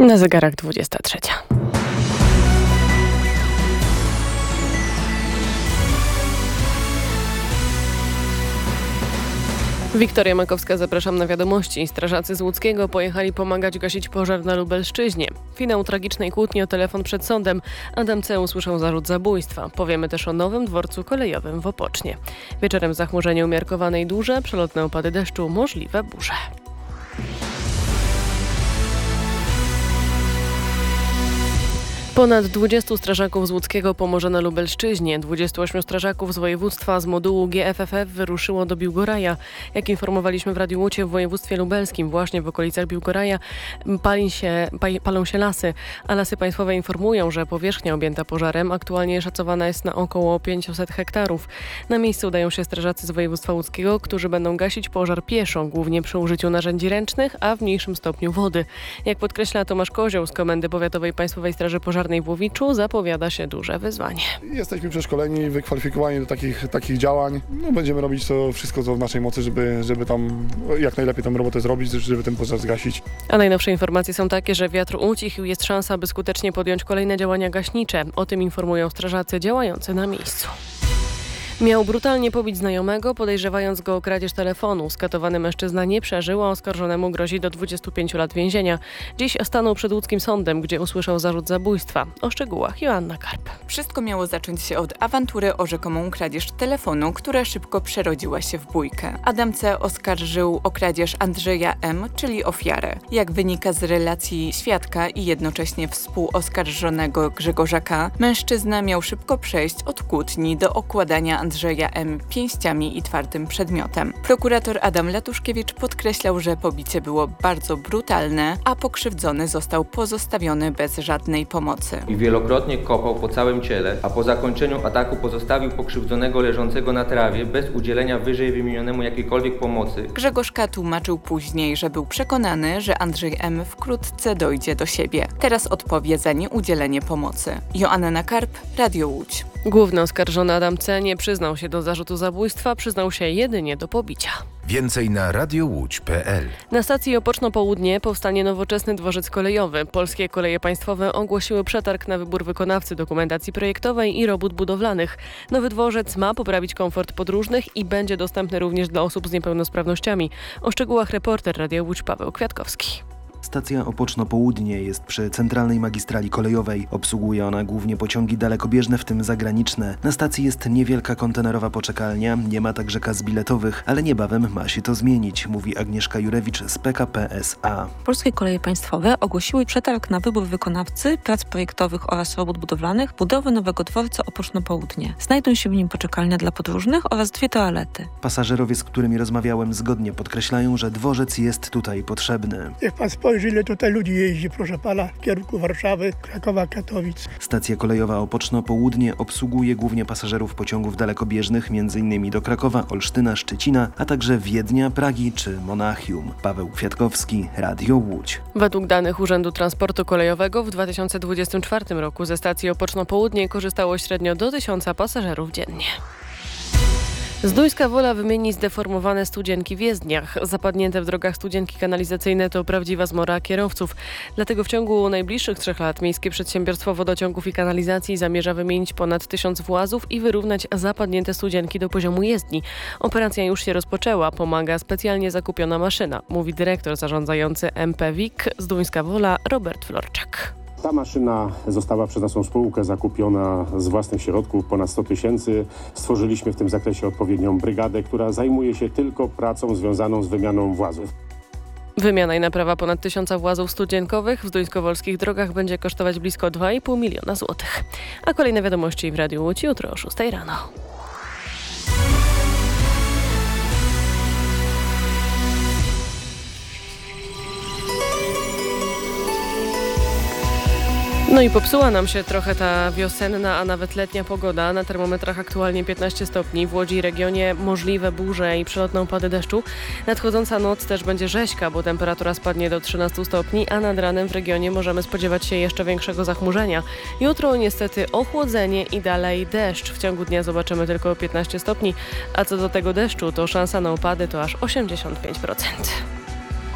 Na zegarach 23. Wiktoria Makowska, zapraszam na wiadomości. Strażacy z Łódzkiego pojechali pomagać gasić pożar na Lubelszczyźnie. Finał tragicznej kłótni o telefon przed sądem. Adam C. usłyszał zarzut zabójstwa. Powiemy też o nowym dworcu kolejowym w Opocznie. Wieczorem zachmurzenie umiarkowane i duże, przelotne opady deszczu, możliwe burze. Ponad 20 strażaków z Łódzkiego pomoże na Lubelszczyźnie. 28 strażaków z województwa z modułu GFFF wyruszyło do Biłgoraja. Jak informowaliśmy w Radiu Łódź, w województwie lubelskim, właśnie w okolicach Biłgoraja palą się lasy, a Lasy Państwowe informują, że powierzchnia objęta pożarem aktualnie szacowana jest na około 500 hektarów. Na miejscu udają się strażacy z województwa łódzkiego, którzy będą gasić pożar pieszo, głównie przy użyciu narzędzi ręcznych, a w mniejszym stopniu wody. Jak podkreśla Tomasz Kozioł z Komendy Powiatowej Państwowej Straży Pożarnej w Łowiczu, zapowiada się duże wyzwanie. Jesteśmy przeszkoleni, wykwalifikowani do takich działań. Będziemy robić to wszystko, co w naszej mocy, żeby tam jak najlepiej tę robotę zrobić, żeby ten pożar zgasić. A najnowsze informacje są takie, że wiatr ucichł i jest szansa, by skutecznie podjąć kolejne działania gaśnicze. O tym informują strażacy działający na miejscu. Miał brutalnie pobić znajomego, podejrzewając go o kradzież telefonu. Skatowany mężczyzna nie przeżył, a oskarżonemu grozi do 25 lat więzienia. Dziś stanął przed łódzkim sądem, gdzie usłyszał zarzut zabójstwa. O szczegółach Joanna Karp. Wszystko miało zacząć się od awantury o rzekomą kradzież telefonu, która szybko przerodziła się w bójkę. Adam C. oskarżył o kradzież Andrzeja M., czyli ofiarę. Jak wynika z relacji świadka i jednocześnie współoskarżonego Grzegorza K., mężczyzna miał szybko przejść od kłótni do okładania Andrzeja M. pięściami i twardym przedmiotem. Prokurator Adam Latuszkiewicz podkreślał, że pobicie było bardzo brutalne, a pokrzywdzony został pozostawiony bez żadnej pomocy. I wielokrotnie kopał po całym ciele, a po zakończeniu ataku pozostawił pokrzywdzonego leżącego na trawie bez udzielenia wyżej wymienionemu jakiejkolwiek pomocy. Grzegorz K. tłumaczył później, że był przekonany, że Andrzej M. wkrótce dojdzie do siebie. Teraz odpowie za nieudzielenie pomocy. Joanna Karp, Radio Łódź. Główny oskarżony Adam C. nie przyznał się do zarzutu zabójstwa, przyznał się jedynie do pobicia. Więcej na radiołódź.pl. Na stacji Opoczno Południe powstanie nowoczesny dworzec kolejowy. Polskie Koleje Państwowe ogłosiły przetarg na wybór wykonawcy dokumentacji projektowej i robót budowlanych. Nowy dworzec ma poprawić komfort podróżnych i będzie dostępny również dla osób z niepełnosprawnościami. O szczegółach reporter Radia Łódź Paweł Kwiatkowski. Stacja Opoczno Południe jest przy centralnej magistrali kolejowej. Obsługuje ona głównie pociągi dalekobieżne, w tym zagraniczne. Na stacji jest niewielka kontenerowa poczekalnia, nie ma także kas biletowych, ale niebawem ma się to zmienić, mówi Agnieszka Jurewicz z PKP SA. Polskie Koleje Państwowe ogłosiły przetarg na wybór wykonawcy, prac projektowych oraz robót budowlanych budowy nowego dworca Opoczno Południe. Znajdą się w nim poczekalnia dla podróżnych oraz 2 toalety. Pasażerowie, z którymi rozmawiałem, zgodnie podkreślają, że dworzec jest tutaj potrzebny. Jak pan spojrzy, ile tutaj ludzi jeździ, proszę pana, w kierunku Warszawy, Krakowa, Katowic. Stacja kolejowa Opoczno Południe obsługuje głównie pasażerów pociągów dalekobieżnych, m.in. do Krakowa, Olsztyna, Szczecina, a także Wiednia, Pragi czy Monachium. Paweł Kwiatkowski, Radio Łódź. Według danych Urzędu Transportu Kolejowego w 2024 roku ze stacji Opoczno Południe korzystało średnio do 1000 pasażerów dziennie. Zduńska Wola wymieni zdeformowane studzienki w jezdniach. Zapadnięte w drogach studzienki kanalizacyjne to prawdziwa zmora kierowców. Dlatego w ciągu najbliższych 3 lat Miejskie Przedsiębiorstwo Wodociągów i Kanalizacji zamierza wymienić ponad 1000 włazów i wyrównać zapadnięte studzienki do poziomu jezdni. Operacja już się rozpoczęła, pomaga specjalnie zakupiona maszyna, mówi dyrektor zarządzający MP WIK Zduńska Wola Robert Florczak. Ta maszyna została przez naszą spółkę zakupiona z własnych środków, ponad 100 000. Stworzyliśmy w tym zakresie odpowiednią brygadę, która zajmuje się tylko pracą związaną z wymianą włazów. Wymiana i naprawa ponad 1000 włazów studzienkowych w zduńskowolskich drogach będzie kosztować blisko 2,5 miliona złotych. A kolejne wiadomości w Radiu Łódź jutro o 6 rano. No i popsuła nam się trochę ta wiosenna, a nawet letnia pogoda. Na termometrach aktualnie 15 stopni. W Łodzi i regionie możliwe burze i przelotne opady deszczu. Nadchodząca noc też będzie rzeźka, bo temperatura spadnie do 13 stopni, a nad ranem w regionie możemy spodziewać się jeszcze większego zachmurzenia. Jutro niestety ochłodzenie i dalej deszcz. W ciągu dnia zobaczymy tylko 15 stopni, a co do tego deszczu, to szansa na opady to aż 85%.